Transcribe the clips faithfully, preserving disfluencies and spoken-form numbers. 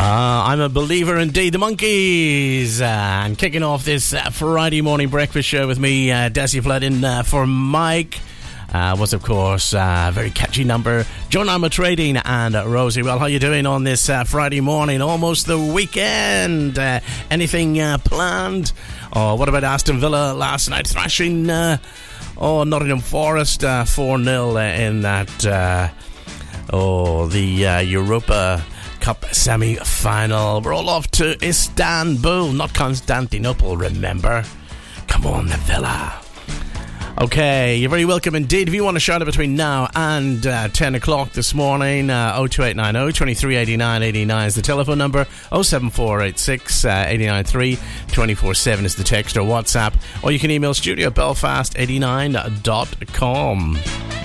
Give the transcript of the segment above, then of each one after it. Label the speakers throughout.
Speaker 1: Uh, I'm a believer indeed. The Monkees. Uh, I'm kicking off this uh, Friday morning breakfast show with me, uh, Desi Flood, in uh, for Mike. Uh, was, of course, a uh, very catchy number. John Armatrading and uh, Rosie. Well, how you doing on this uh, Friday morning? Almost the weekend. Uh, anything uh, planned? Or what about Aston Villa last night thrashing uh, oh, Nottingham Forest uh, four nil uh, in that uh, oh the uh, Europa Cup semi-final. We're all off to Istanbul, not Constantinople, remember? Come on, the Villa. Okay, you're very welcome indeed. If you want to shout it between now and uh, ten o'clock this morning, uh, oh two eight nine oh, two three eight nine eight nine is the telephone number. oh seven four eight six, eight nine three, two four seven is the text or WhatsApp. Or you can email studio at belfast eighty-nine dot com.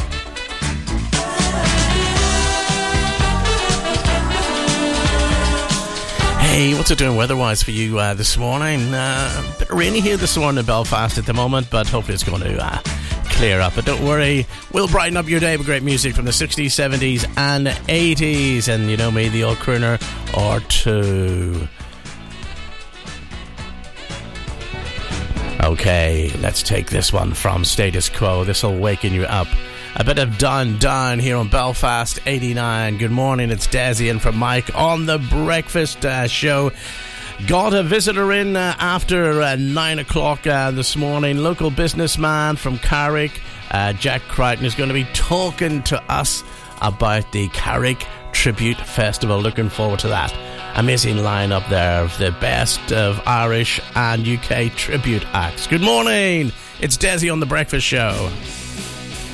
Speaker 1: Hey, what's it doing weather-wise for you uh, this morning? Uh, a bit rainy here this morning in Belfast at the moment, but hopefully it's going to uh, clear up. But don't worry, we'll brighten up your day with great music from the sixties, seventies and eighties. And you know me, the old crooner or two. Okay, let's take this one from Status Quo. This will waken you up. A bit of Dun Dun here on Belfast eighty-nine. Good morning, it's Desi and from Mike on the breakfast uh, show. Got a visitor in uh, after uh, nine o'clock uh, this morning. Local businessman from Carrick, uh, Jack Crichton, is going to be talking to us about the Carrick Tribute Festival. Looking forward to that. Amazing lineup there of the best of Irish and U K tribute acts. Good morning, it's Desi on the breakfast show.